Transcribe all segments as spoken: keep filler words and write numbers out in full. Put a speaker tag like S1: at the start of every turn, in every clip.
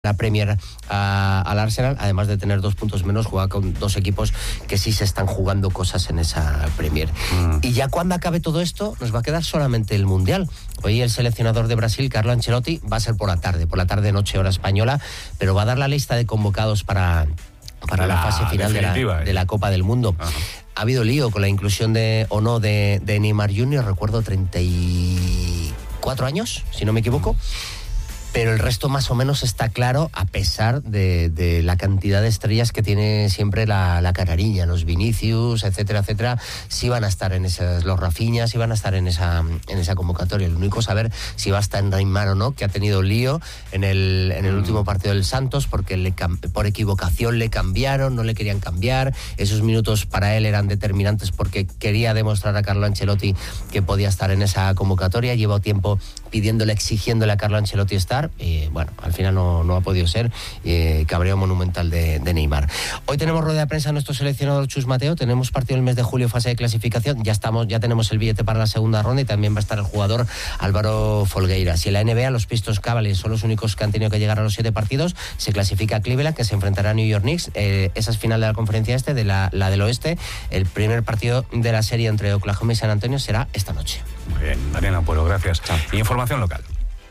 S1: la Premier a, al Arsenal, además de tener dos puntos menos, juega con dos equipos que sí se están jugando cosas en esa Premier. Mm. Y ya cuando acabe todo esto, nos va a quedar solamente el Mundial. Hoy el seleccionador de Brasil, Carlo Ancelotti, va a ser por la tarde, por la tarde-noche hora española, pero va a dar la lista de convocados para, para la, la fase final de la, eh. de la Copa del Mundo. Ajá. Ha habido lío con la inclusión de o no de, de Neymar junior, recuerdo treinta y cuatro años, si no me equivoco. Pero el resto más o menos está claro, a pesar de, de la cantidad de estrellas que tiene siempre la, la canariña, los Vinicius, etcétera, etcétera, sí van a estar en esas, los Rafinha, sí van a estar en esa, en esa convocatoria. Lo único es saber si va a estar en Neymar o no, que ha tenido lío en el, en el último partido del Santos, porque le, por equivocación le cambiaron, no le querían cambiar. Esos minutos para él eran determinantes porque quería demostrar a Carlo Ancelotti que podía estar en esa convocatoria. Lleva tiempo pidiéndole, exigiéndole a Carlo Ancelotti estar. Y bueno, al final no, no ha podido ser. Eh, cabreo monumental de, de Neymar. Hoy tenemos rueda de prensa a nuestro seleccionador Chus Mateo. Tenemos partido el mes de julio, fase de clasificación. Ya estamos, ya tenemos el billete para la segunda ronda y también va a estar el jugador Álvaro Folgueiras. Y en la N B A, los Pistons Cavaliers son los únicos que han tenido que llegar a los siete partidos. Se clasifica a Cleveland, que se enfrentará a New York Knicks. Eh, esa es final de la conferencia este, de la, la del oeste. El primer partido de la serie entre Oklahoma y San Antonio será esta noche.
S2: Muy bien, Daniel Ampuero, gracias. Chao. Y información local.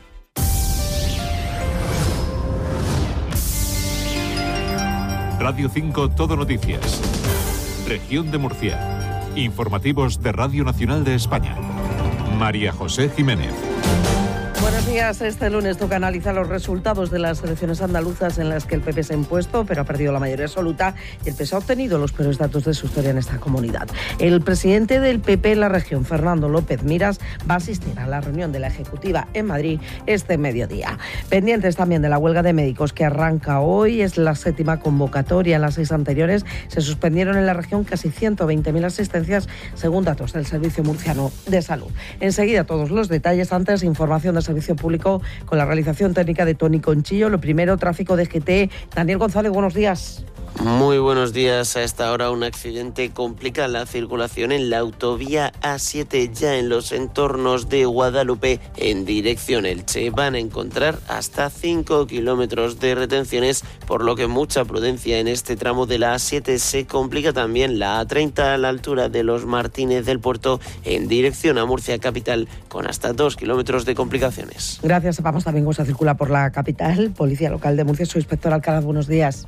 S3: Radio cinco Todo Noticias. Región de Murcia. Informativos de Radio Nacional de España. María José Jiménez.
S4: Buenos días. Este lunes toca analizar los resultados de las elecciones andaluzas en las que el P P se ha impuesto, pero ha perdido la mayoría absoluta y el P S O E ha obtenido los peores datos de su historia en esta comunidad. El presidente del P P en la región, Fernando López Miras, va a asistir a la reunión de la Ejecutiva en Madrid este mediodía. Pendientes también de la huelga de médicos que arranca hoy, es la séptima convocatoria. En las seis anteriores se suspendieron en la región casi ciento veinte mil asistencias, según datos del Servicio Murciano de Salud. Enseguida todos los detalles, antes información de Servicio Público con la realización técnica de Tony Conchillo. Lo primero, tráfico de G T. Daniel González, buenos días.
S5: Muy buenos días. A esta hora un accidente complica la circulación en la autovía A siete ya en los entornos de Guadalupe en dirección Elche. Van a encontrar hasta cinco kilómetros de retenciones, por lo que mucha prudencia en este tramo de la A siete. Se complica también la A treinta a la altura de los Martínez del Puerto en dirección a Murcia capital con hasta dos kilómetros de complicaciones.
S4: Gracias. Vamos también cómo se circula por la capital. Policía Local de Murcia, su inspector Alcalá, buenos días.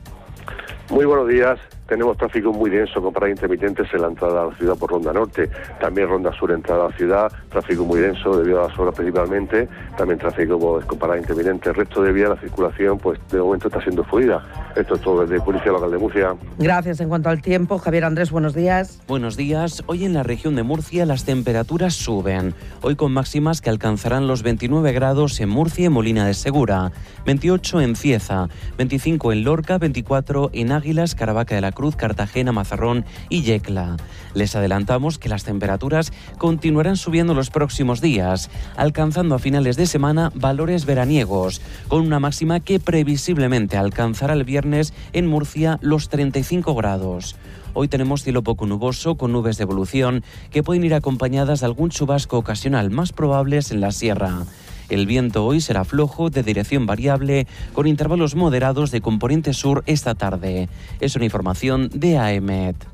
S6: Muy buenos días. Tenemos tráfico muy denso con paradas intermitentes en la entrada a la ciudad por Ronda Norte, también Ronda Sur entrada a la ciudad, tráfico muy denso debido a las obras principalmente, también tráfico pues, con paradas intermitentes. El resto de vía, la circulación, pues de momento está siendo fluida. Esto es todo desde Policía Local de Murcia.
S4: Gracias. En cuanto al tiempo, Javier Andrés, buenos días.
S7: Buenos días. Hoy en la región de Murcia las temperaturas suben. Hoy con máximas que alcanzarán los veintinueve grados en Murcia y Molina de Segura, veintiocho en Cieza, veinticinco en Lorca, veinticuatro en Águilas, Caravaca de la Cruz, Cartagena, Mazarrón y Yecla. Les adelantamos que las temperaturas continuarán subiendo los próximos días, alcanzando a finales de semana valores veraniegos, con una máxima que previsiblemente alcanzará el viernes en Murcia los treinta y cinco grados. Hoy tenemos cielo poco nuboso con nubes de evolución que pueden ir acompañadas de algún chubasco ocasional, más probables en la sierra. El viento hoy será flojo, de dirección variable, con intervalos moderados de componente sur esta tarde. Es una información de A E M E T.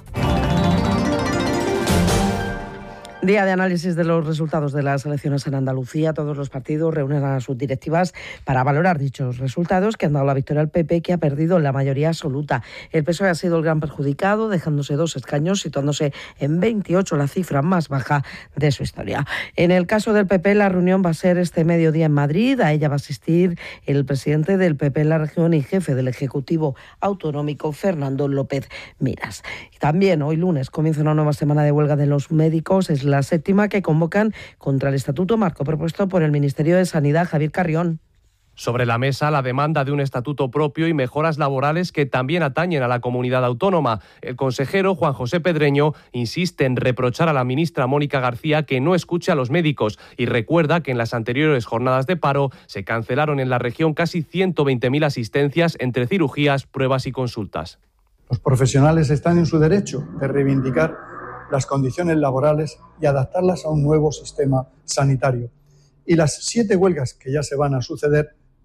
S4: Día de análisis de los resultados de las elecciones en Andalucía. Todos los partidos reúnen a sus directivas para valorar dichos resultados que han dado la victoria al P P, que ha perdido la mayoría absoluta. El P S O E ha sido el gran perjudicado, dejándose dos escaños, situándose en veintiocho, la cifra más baja de su historia. En el caso del P P, la reunión va a ser este mediodía en Madrid. A ella va a asistir el presidente del P P en la región y jefe del Ejecutivo Autonómico, Fernando López Miras. También hoy lunes comienza una nueva semana de huelga de los médicos. Es la séptima que convocan contra el estatuto marco propuesto por el Ministerio de Sanidad. Javier Carrión.
S8: Sobre la mesa, la demanda de un estatuto propio y mejoras laborales que también atañen a la comunidad autónoma. El consejero Juan José Pedreño insiste en reprochar a la ministra Mónica García que no escuche a los médicos y recuerda que en las anteriores jornadas de paro se cancelaron en la región casi ciento veinte mil asistencias entre cirugías, pruebas y consultas.
S9: Los profesionales están en su derecho de reivindicar las condiciones laborales y adaptarlas a un nuevo sistema sanitario. Y las siete huelgas que ya se van a suceder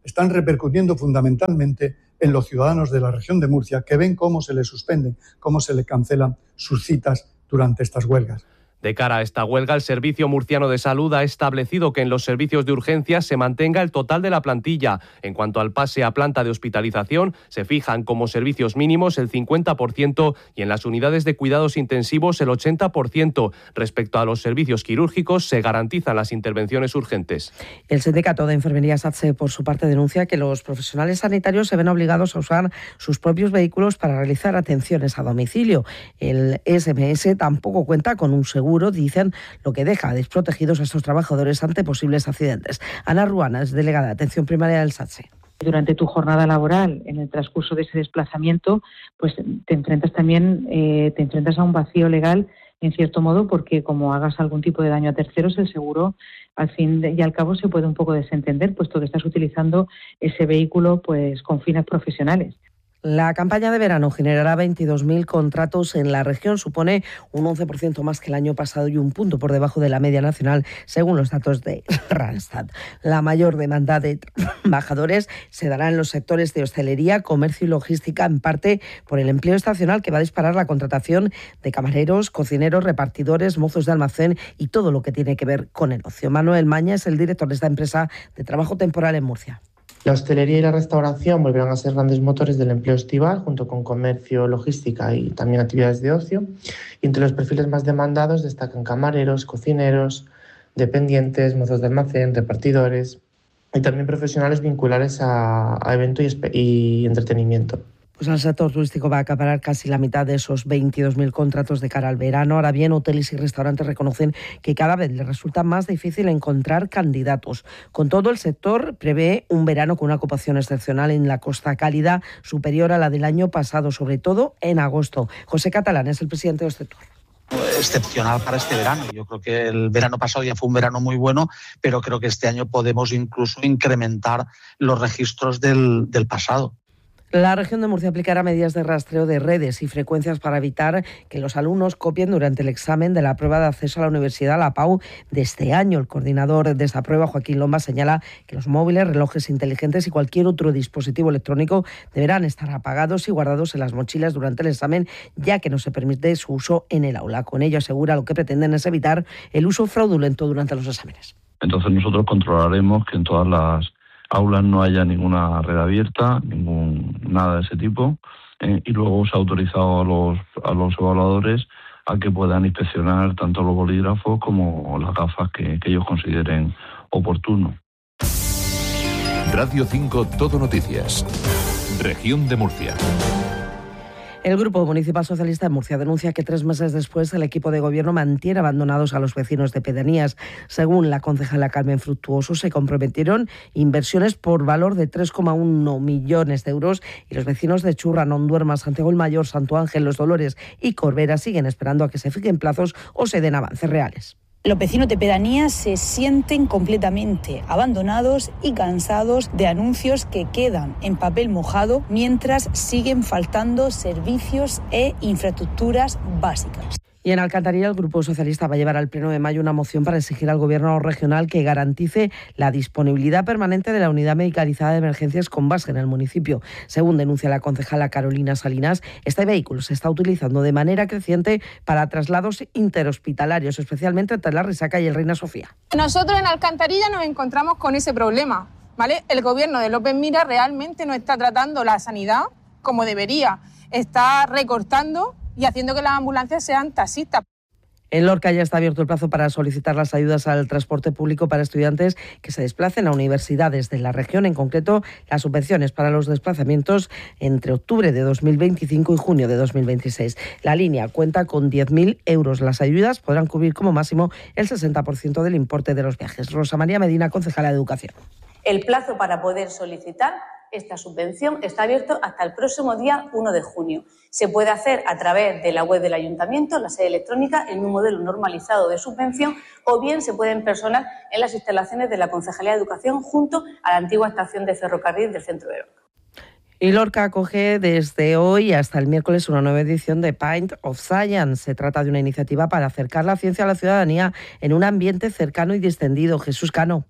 S9: están repercutiendo fundamentalmente en los ciudadanos de la región de Murcia, que ven cómo se les suspenden, cómo se les cancelan sus citas durante estas huelgas.
S8: De cara a esta huelga, el Servicio Murciano de Salud ha establecido que en los servicios de urgencias se mantenga el total de la plantilla. En cuanto al pase a planta de hospitalización, se fijan como servicios mínimos el cincuenta por ciento y en las unidades de cuidados intensivos el ochenta por ciento. Respecto a los servicios quirúrgicos, se garantizan las intervenciones urgentes.
S4: El sindicato de enfermería SATSE, por su parte, denuncia que los profesionales sanitarios se ven obligados a usar sus propios vehículos para realizar atenciones a domicilio. El S M S tampoco cuenta con un seguro, dicen, lo que deja desprotegidos a estos trabajadores ante posibles accidentes. Ana Ruana es delegada de Atención Primaria del SATSE.
S10: Durante tu jornada laboral, en el transcurso de ese desplazamiento, pues te enfrentas también, eh, te enfrentas a un vacío legal, en cierto modo, porque como hagas algún tipo de daño a terceros, el seguro, al fin y al cabo, se puede un poco desentender, puesto que estás utilizando ese vehículo pues con fines profesionales.
S4: La campaña de verano generará veintidós mil contratos en la región, supone un once por ciento más que el año pasado y un punto por debajo de la media nacional, según los datos de Randstad. La mayor demanda de trabajadores se dará en los sectores de hostelería, comercio y logística, en parte por el empleo estacional, que va a disparar la contratación de camareros, cocineros, repartidores, mozos de almacén y todo lo que tiene que ver con el ocio. Manuel Maña es el director de esta empresa de trabajo temporal en Murcia.
S11: La hostelería y la restauración volverán a ser grandes motores del empleo estival, junto con comercio, logística y también actividades de ocio. Y entre los perfiles más demandados destacan camareros, cocineros, dependientes, mozos de almacén, repartidores y también profesionales vinculados a, a evento y, y entretenimiento.
S4: Pues el sector turístico va a acaparar casi la mitad de esos veintidós mil contratos de cara al verano. Ahora bien, hoteles y restaurantes reconocen que cada vez les resulta más difícil encontrar candidatos. Con todo, el sector prevé un verano con una ocupación excepcional en la Costa Cálida, superior a la del año pasado, sobre todo en agosto. José Catalán es el presidente del sector.
S12: Excepcional para este verano. Yo creo que el verano pasado ya fue un verano muy bueno, pero creo que este año podemos incluso incrementar los registros del, del pasado.
S4: La región de Murcia aplicará medidas de rastreo de redes y frecuencias para evitar que los alumnos copien durante el examen de la prueba de acceso a la universidad, la P A U, de este año. El coordinador de esta prueba, Joaquín Lomba, señala que los móviles, relojes inteligentes y cualquier otro dispositivo electrónico deberán estar apagados y guardados en las mochilas durante el examen, ya que no se permite su uso en el aula. Con ello, asegura, lo que pretenden es evitar el uso fraudulento durante los exámenes.
S13: Entonces nosotros controlaremos que en todas las aulas no haya ninguna red abierta, ningún nada de ese tipo, eh, y luego se ha autorizado a los a los evaluadores a que puedan inspeccionar tanto los bolígrafos como las gafas que, que ellos consideren oportuno.
S3: Radio cinco Todo Noticias. Región de Murcia.
S4: El Grupo Municipal Socialista de Murcia denuncia que tres meses después el equipo de gobierno mantiene abandonados a los vecinos de pedanías. Según la concejala Carmen Fructuoso, se comprometieron inversiones por valor de tres coma uno millones de euros y los vecinos de Churra, Nonduerma, Santiago el Mayor, Santo Ángel, Los Dolores y Corbera siguen esperando a que se fijen plazos o se den avances reales.
S14: Los vecinos de pedanías se sienten completamente abandonados y cansados de anuncios que quedan en papel mojado mientras siguen faltando servicios e infraestructuras básicas.
S4: Y en Alcantarilla, el Grupo Socialista va a llevar al Pleno de mayo una moción para exigir al Gobierno regional que garantice la disponibilidad permanente de la unidad medicalizada de emergencias con base en el municipio. Según denuncia la concejala Carolina Salinas, este vehículo se está utilizando de manera creciente para traslados interhospitalarios, especialmente entre la Risaca y el Reina Sofía.
S15: Nosotros en Alcantarilla nos encontramos con ese problema, ¿vale? El Gobierno de López Mira realmente no está tratando la sanidad como debería. Está recortando y haciendo que las ambulancias sean taxistas.
S4: En Lorca ya está abierto el plazo para solicitar las ayudas al transporte público para estudiantes que se desplacen a universidades de la región, en concreto las subvenciones para los desplazamientos entre octubre de dos mil veinticinco y junio de dos mil veintiséis. La línea cuenta con diez mil euros. Las ayudas podrán cubrir como máximo el sesenta por ciento del importe de los viajes. Rosa María Medina, concejala de Educación.
S16: El plazo para poder solicitar esta subvención está abierto hasta el próximo día uno de junio. Se puede hacer a través de la web del Ayuntamiento, la sede electrónica, en un modelo normalizado de subvención, o bien se pueden personar en las instalaciones de la Concejalía de Educación junto a la antigua estación de ferrocarril del centro de Lorca.
S4: Y Lorca acoge desde hoy hasta el miércoles una nueva edición de Pint of Science. Se trata de una iniciativa para acercar la ciencia a la ciudadanía en un ambiente cercano y distendido. Jesús Cano.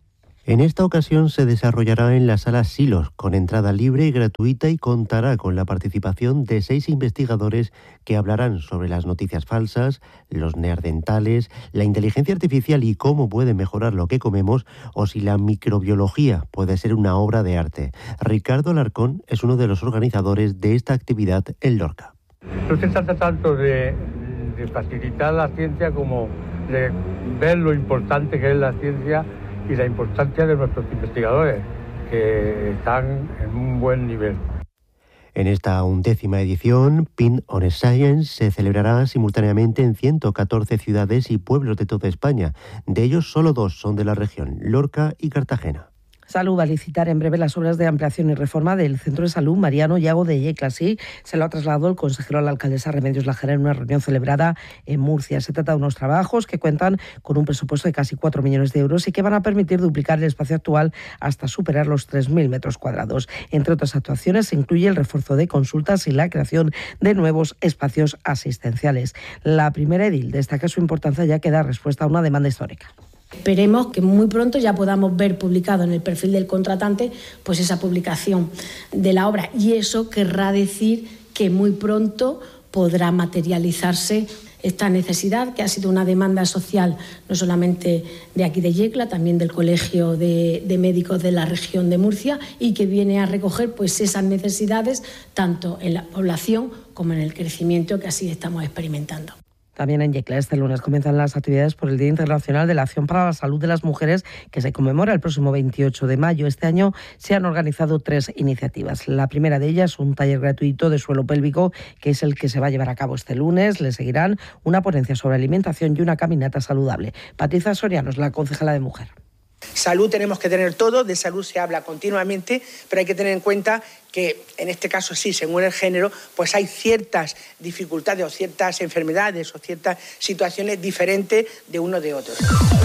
S17: En esta ocasión se desarrollará en la sala Silos, con entrada libre y gratuita, y contará con la participación de seis investigadores que hablarán sobre las noticias falsas, los neandertales, la inteligencia artificial y cómo puede mejorar lo que comemos, o si la microbiología puede ser una obra de arte. Ricardo Alarcón es uno de los organizadores de esta actividad en Lorca.
S18: No se trata tanto de, de facilitar la ciencia como de ver lo importante que es la ciencia y la importancia de nuestros investigadores, que están en un buen nivel.
S17: En esta undécima edición, Pin on Science se celebrará simultáneamente en ciento catorce ciudades y pueblos de toda España. De ellos, solo dos son de la región, Lorca y Cartagena.
S4: Salud va a licitar en breve las obras de ampliación y reforma del Centro de Salud Mariano Llago de Yecla. Así se lo ha trasladado el consejero a la alcaldesa Remedios Lajera en una reunión celebrada en Murcia. Se trata de unos trabajos que cuentan con un presupuesto de casi cuatro millones de euros y que van a permitir duplicar el espacio actual hasta superar los tres mil metros cuadrados. Entre otras actuaciones se incluye el refuerzo de consultas y la creación de nuevos espacios asistenciales. La primera edil destaca su importancia ya que da respuesta a una demanda histórica.
S19: Esperemos que muy pronto ya podamos ver publicado en el perfil del contratante pues esa publicación de la obra, y eso querrá decir que muy pronto podrá materializarse esta necesidad, que ha sido una demanda social no solamente de aquí de Yecla, también del Colegio de, de Médicos de la región de Murcia, y que viene a recoger pues esas necesidades tanto en la población como en el crecimiento que así estamos experimentando.
S4: También en Yecla este lunes comienzan las actividades por el Día Internacional de la Acción para la Salud de las Mujeres, que se conmemora el próximo veintiocho de mayo. Este año se han organizado tres iniciativas. La primera de ellas, un taller gratuito de suelo pélvico, que es el que se va a llevar a cabo este lunes. Le seguirán una ponencia sobre alimentación y una caminata saludable. Patricia Soriano es la concejala de Mujer.
S20: Salud tenemos que tener todo, de salud se habla continuamente, pero hay que tener en cuenta que en este caso sí, según el género, pues hay ciertas dificultades o ciertas enfermedades o ciertas situaciones diferentes de uno de otro.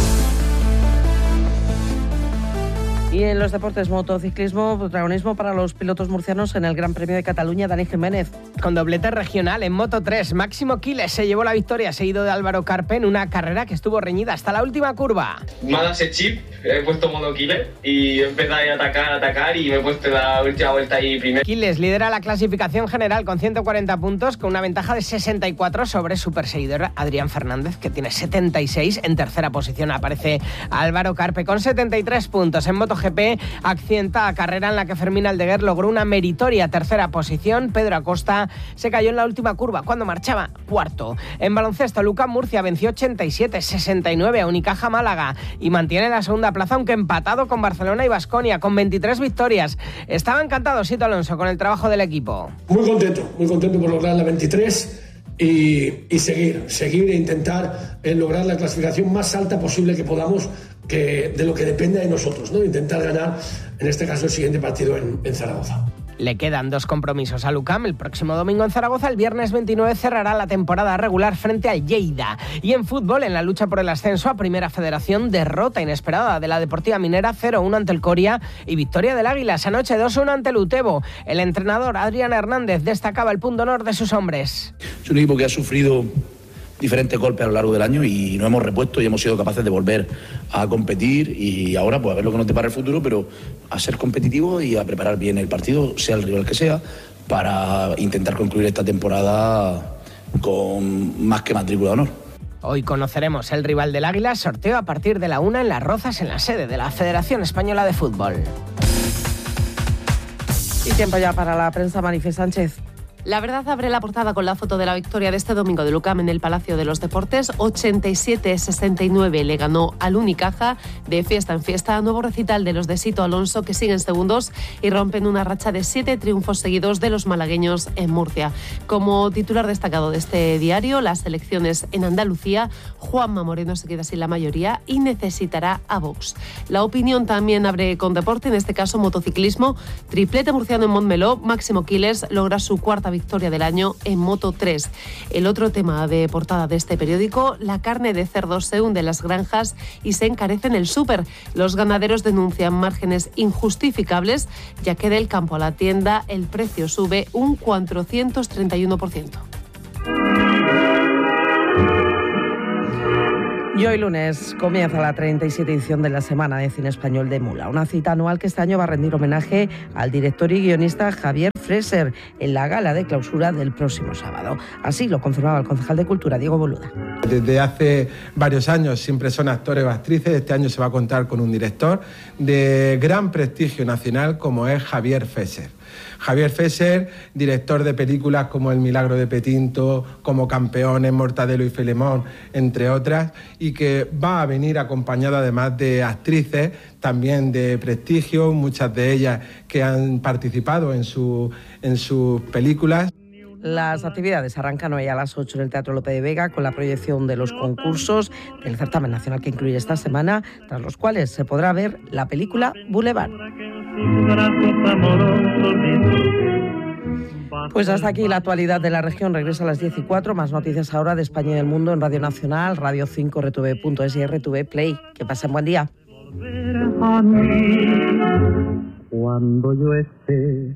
S4: Y en los deportes, motociclismo, protagonismo para los pilotos murcianos en el Gran Premio de Cataluña. Dani Jiménez.
S21: Con doblete regional en Moto tres, Máximo Quiles se llevó la victoria, seguido de Álvaro Carpe en una carrera que estuvo reñida hasta la última curva.
S22: Me ha dado ese chip, he puesto modo Quiles y he empezado a atacar, a atacar y me he puesto la última vuelta ahí primero.
S21: Quiles lidera la clasificación general con ciento cuarenta puntos, con una ventaja de sesenta y cuatro sobre su perseguidor Adrián Fernández, que tiene setenta y seis. En tercera posición aparece Álvaro Carpe con setenta y tres puntos. En MotoGP, accidentada carrera en la que Fermín Aldeguer logró una meritoria tercera posición. Pedro Acosta se cayó en la última curva cuando marchaba cuarto. En baloncesto, Lucas Murcia venció ochenta y siete sesenta y nueve a Unicaja Málaga y mantiene la segunda plaza, aunque empatado con Barcelona y Baskonia con veintitrés victorias. Estaba encantado Sito Alonso con el trabajo del equipo.
S23: Muy contento, muy contento por lograr la veintitrés y, y seguir, seguir e intentar eh, lograr la clasificación más alta posible que podamos, que de lo que depende de nosotros, ¿no? Intentar ganar, en este caso, el siguiente partido en, en Zaragoza.
S21: Le quedan dos compromisos a Lucam. El próximo domingo en Zaragoza, el viernes veintinueve, cerrará la temporada regular frente al Lleida. Y en fútbol, en la lucha por el ascenso a Primera Federación, derrota inesperada de la Deportiva Minera cero uno ante el Coria y victoria del Águila esa noche dos uno ante el Utebo. El entrenador Adrián Hernández destacaba el punto honor de sus hombres.
S24: Es un equipo que ha sufrido diferentes golpes a lo largo del año y nos hemos repuesto y hemos sido capaces de volver a competir, y ahora pues a ver lo que nos depara el futuro, pero a ser competitivos y a preparar bien el partido, sea el rival que sea, para intentar concluir esta temporada con más que matrícula de honor.
S21: Hoy conoceremos el rival del Águila, sorteo a partir de la una en Las Rozas, en la sede de la Federación Española de Fútbol.
S4: Y tiempo ya para la prensa. Marife Sánchez.
S25: La Verdad abre la portada con la foto de la victoria de este domingo de Lucam en el Palacio de los Deportes. ochenta y siete sesenta y nueve le ganó al Unicaja. De fiesta en fiesta, nuevo recital de los de Sito Alonso, que siguen segundos y rompen una racha de siete triunfos seguidos de los malagueños en Murcia. Como titular destacado de este diario, las elecciones en Andalucía, Juanma Moreno se queda sin la mayoría y necesitará a Vox. La Opinión también abre con deporte, en este caso motociclismo. Triplete murciano en Montmeló, Máximo Quiles logra su cuarta victoria del año en Moto tres. El otro tema de portada de este periódico, la carne de cerdo se hunde en las granjas y se encarece en el súper. Los ganaderos denuncian márgenes injustificables, ya que del campo a la tienda el precio sube un cuatrocientos treinta y uno por ciento.
S4: Y hoy lunes comienza la treinta y siete edición de la Semana de Cine Español de Mula, una cita anual que este año va a rendir homenaje al director y guionista Javier Freser en la gala de clausura del próximo sábado. Así lo confirmaba el concejal de Cultura, Diego Boluda.
S1: Desde hace varios años siempre son actores o actrices. Este año se va a contar con un director de gran prestigio nacional como es Javier Freser. Javier Freser, director de películas como El milagro de Petinto, como Campeones, Mortadelo y Filemón, entre otras, y que va a venir acompañado además de actrices también de prestigio, muchas de ellas que han participado en, su, en sus películas.
S4: Las actividades arrancan hoy a las ocho en el Teatro Lope de Vega con la proyección de los concursos del certamen nacional que incluye esta semana, tras los cuales se podrá ver la película Boulevard. Pues hasta aquí la actualidad de la región. Regresa a las diez y cuatro. Más noticias ahora de España y del mundo en Radio Nacional, Radio cinco, R T V punto es y R T V Play. Que pasen buen día.
S2: Cuando yo esté